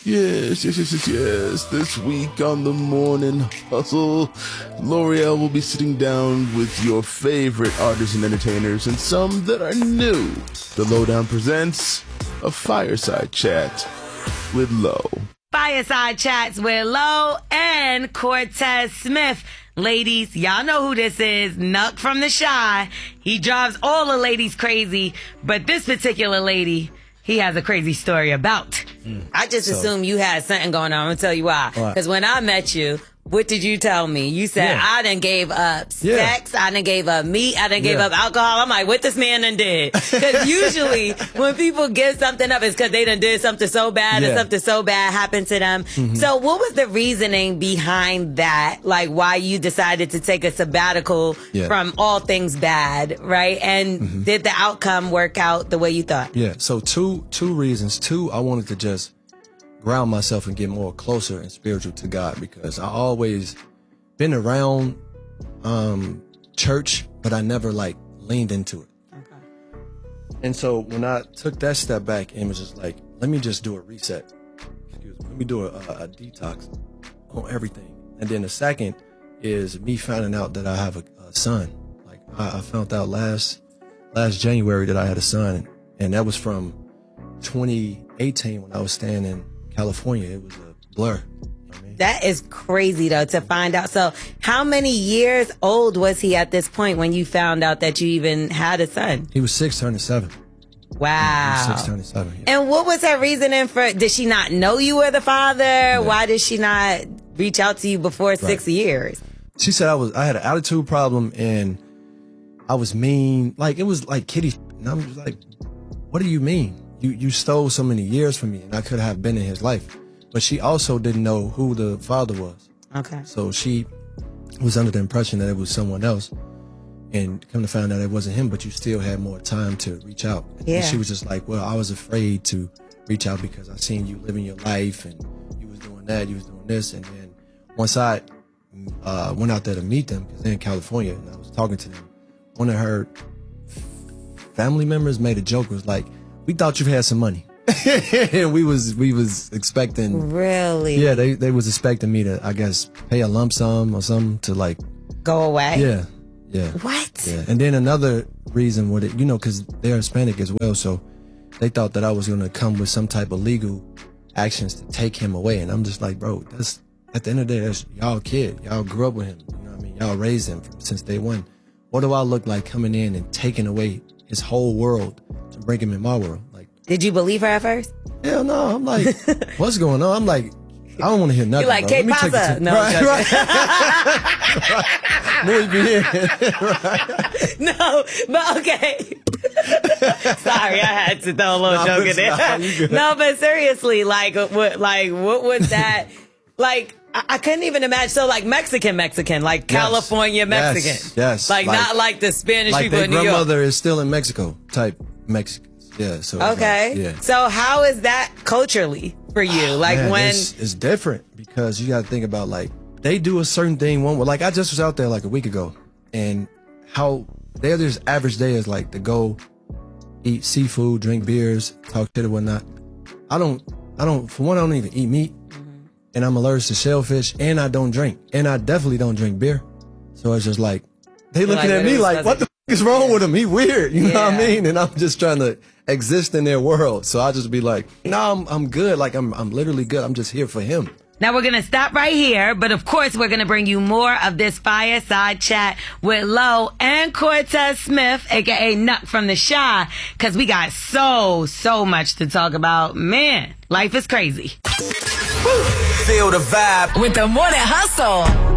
Yes. This week on the Morning Hustle, L'Oreal will be sitting down with your favorite artists and entertainers and some that are new. The Lowdown presents a fireside chat with Lo. Fireside chats with Lo and Cortez Smith. Ladies, y'all know who this is. Nuck from The Chi. He drives all the ladies crazy, but this particular lady, he has a crazy story about. I just assumed you had something going on. I'm going to tell you why. Because when I met you, what did you tell me? You said, I done gave up sex, I done gave up meat, I done gave up alcohol. I'm like, what this man done did? Because usually when people give something up, it's because they done did something so bad and something so bad happened to them. So what was the reasoning behind that? Like why you decided to take a sabbatical from all things bad, right? And did the outcome work out the way you thought? Yeah, so two reasons. Two, I wanted to just ground myself and get more closer and spiritual to God, because I always been around church, but I never like leaned into it. And so when I took that step back and was just like, let me just do a reset. Let me do a detox on everything. And then the second is me finding out that I have a son. Like I found out last January that I had a son, and that was from 2018 when I was staying in California. It was a blur. You know what I mean? That is crazy though to find out. So how many years old was he at this point when you found out that you even had a son? He was 6 turning 7. Wow. 6 turning 7. Yeah. And what was her reasoning for, did she not know you were the father? Yeah. Why did she not reach out to you before 6 years? She said I had an attitude problem and I was mean. Like it was like kitty. And I'm just like, what do you mean? You stole so many years from me and I could have been in his life. But she also didn't know who the father was. Okay. So she was under the impression that it was someone else, and come to find out it wasn't him, but you still had more time to reach out. And she was just like, well, I was afraid to reach out because I seen you living your life and you was doing that, you was doing this. And then once I went out there to meet them, because they're in California, and I was talking to them, one of her family members made a joke, was like, we thought you had some money. And we was expecting. Really? Yeah, they was expecting me to, I guess, pay a lump sum or something to like go away. Yeah. What? Yeah. And then another reason with it, because they're Hispanic as well, so they thought that I was gonna come with some type of legal actions to take him away. And I'm just like, bro, that's at the end of the day, that's y'all kid. Y'all grew up with him. You know what I mean? Y'all raised him since day one. What do I look like coming in and taking away his whole world to bring him in my world? Like, did you believe her at first? Hell no. I'm like, what's going on? I'm like, I don't want to hear nothing. You like, Kate Pasa? No, right. Muy bien. No, but okay. Sorry, I had to throw a little joke in there. No, but seriously, like what was that? Like, I couldn't even imagine. So like Mexican, like California Mexican. Yes. Like not like the Spanish like people in New York. Like their grandmother is still in Mexico type Mexicans. Yeah. So okay. So how is that culturally for you? Like when it's different, because you got to think about, like, they do a certain thing one way. Like I just was out there like a week ago, and how their just average day is like to go eat seafood, drink beers, talk shit and whatnot. I don't for one, I don't even eat meat, and I'm allergic to shellfish, and I don't drink, and I definitely don't drink beer. So it's just like they looking at me like, what the is wrong with him? He weird, you know what I mean? And I'm just trying to exist in their world. So I just be like, no, I'm good. Like I'm literally good. I'm just here for him. Now we're going to stop right here, but of course we're going to bring you more of this fireside chat with Lo and Cortez Smith, aka Nuck from The Chi, because we got so much to talk about. Man, life is crazy. Feel the vibe with the Morning Hustle.